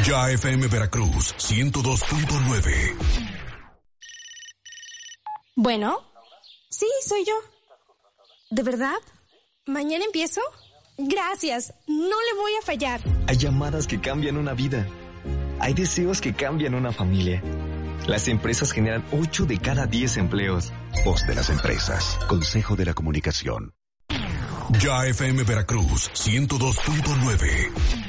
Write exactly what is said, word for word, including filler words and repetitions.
Ya F M Veracruz ciento dos punto nueve. Bueno, sí, soy yo. ¿de verdad? ¿Mañana empiezo? Gracias, no le voy a fallar. Hay llamadas que cambian una vida. Hay deseos que cambian una familia. Las empresas generan ocho de cada diez empleos. Voz de las empresas. Consejo de la Comunicación. Ya F M Veracruz ciento dos punto nueve.